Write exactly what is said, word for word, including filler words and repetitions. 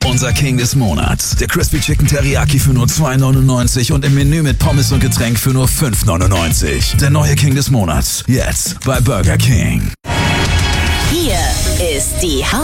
Unser King des Monats. Der Crispy Chicken Teriyaki für nur zwei neunundneunzig und im Menü mit Pommes und Getränk für nur fünf neunundneunzig. Der neue King des Monats. Jetzt bei Burger King. Hier ist die